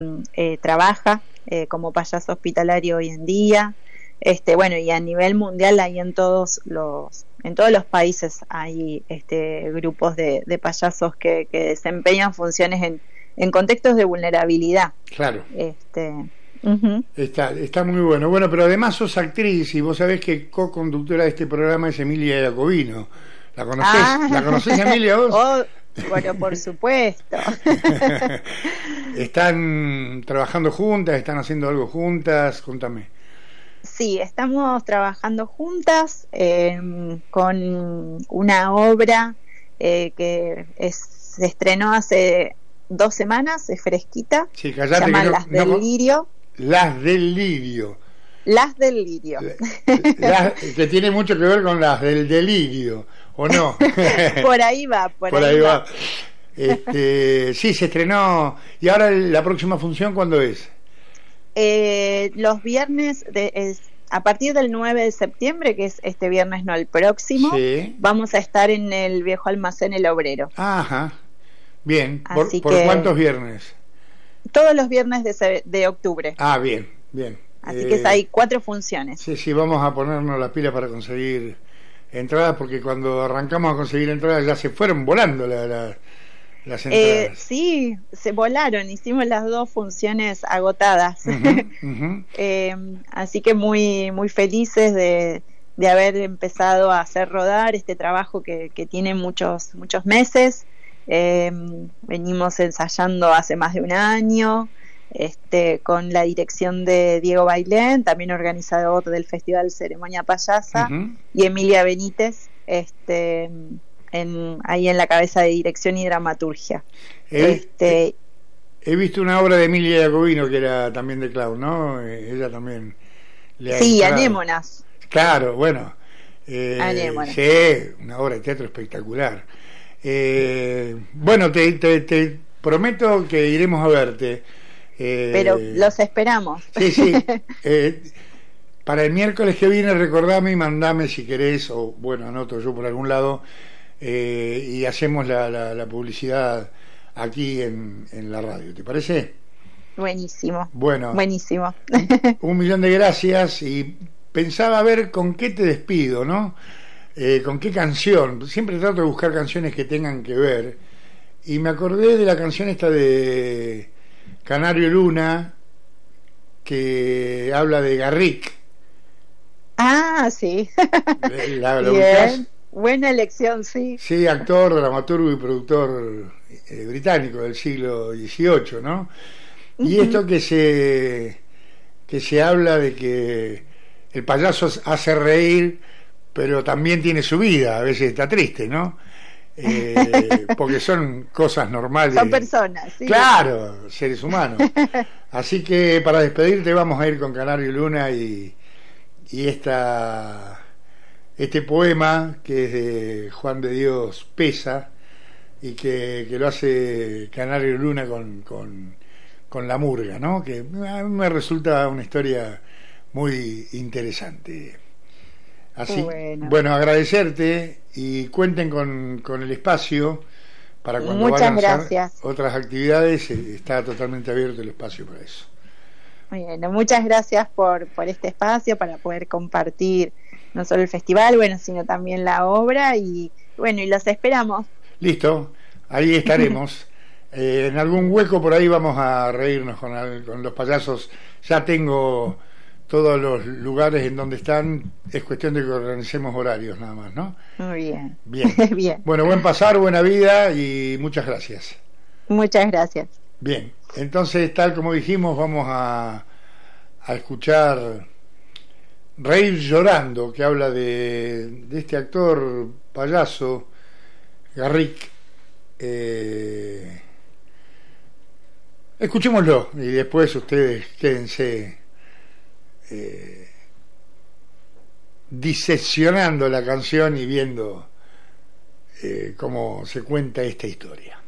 trabaja como payaso hospitalario hoy en día. Bueno, y a nivel mundial hay en todos los países hay grupos de payasos que desempeñan funciones en contextos de vulnerabilidad. Claro. Uh-huh. Está muy bueno. Bueno, pero además sos actriz y vos sabés que co-conductora de este programa es Emilia Jacobino. ¿La conocés? ¿La conocés, Emilia, vos? Oh, bueno, por supuesto. ¿Están trabajando juntas? ¿Están haciendo algo juntas? Contame. Sí, estamos trabajando juntas con una obra que se estrenó hace 2 semanas, es fresquita. Sí, callate, se llama Las del Lirio. Las del Lirio. Las del Lirio. Que tiene mucho que ver con las del delirio, ¿o no? Por ahí va, por ahí va. Sí, se estrenó. ¿Y ahora la próxima función cuándo es? Los viernes, a partir del 9 de septiembre, que es este viernes, no el próximo, sí. Vamos a estar en el viejo almacén El Obrero. Ajá, bien. ¿Por que, cuántos viernes? Todos los viernes de octubre. Ah, bien, bien. Así que hay 4 funciones. Sí, vamos a ponernos las pilas para conseguir entradas, porque cuando arrancamos a conseguir entradas ya se fueron volando las entradas. Sí, se volaron, hicimos las 2 funciones agotadas. Uh-huh. Así que muy, muy felices de haber empezado a hacer rodar este trabajo que tiene muchos meses. Venimos ensayando hace más de 1 año, con la dirección de Diego Bailén, también organizador del Festival Ceremonia Payasa, uh-huh. y Emilia Benítez, ahí en la cabeza de dirección y dramaturgia. He visto una obra de Emilia Jacobino que era también de Clown, ¿no? Ella también le ha entrado. Anémonas. Claro, bueno. Anémonas. Sí, una obra de teatro espectacular. Bueno, te prometo que iremos a verte. Pero los esperamos. Sí. Para el miércoles que viene, recordame y mandame si querés, o bueno, anoto yo por algún lado, y hacemos la publicidad aquí en la radio. ¿Te parece? Buenísimo. Bueno. Buenísimo. 1.000.000 de gracias, y pensaba a ver con qué te despido, ¿no? ¿Con qué canción? Siempre trato de buscar canciones que tengan que ver, y me acordé de la canción esta de Canario Luna, que habla de Garrick. Ah, sí. ¿La Bien. Buena elección, sí. Sí, actor, dramaturgo y productor británico del siglo XVIII, ¿no? Y uh-huh. Esto que se habla de que el payaso hace reír, pero también tiene su vida, a veces está triste, ¿no? Porque son cosas normales. Son personas, sí. Claro, seres humanos. Así que para despedirte vamos a ir con Canario Luna y este poema que es de Juan de Dios Pesa, y que lo hace Canario Luna con la murga, ¿no? Que a mí me resulta una historia muy interesante. Así, bueno, agradecerte, y cuenten con el espacio para cuando vayan a hacer otras actividades. Está totalmente abierto el espacio para eso. Bueno, muchas gracias por este espacio para poder compartir no solo el festival, bueno, sino también la obra, y bueno, y los esperamos. Listo, ahí estaremos. En algún hueco por ahí vamos a reírnos con los payasos. Ya tengo todos los lugares en donde están, es cuestión de que organicemos horarios nada más, ¿no? Muy bien. Bien. Bueno, buen pasar, buena vida y muchas gracias. Muchas gracias. Bien, entonces, tal como dijimos, vamos a escuchar Reír Llorando, que habla de este actor payaso, Garrick. Escuchémoslo y después ustedes quédense diseccionando la canción y viendo cómo se cuenta esta historia.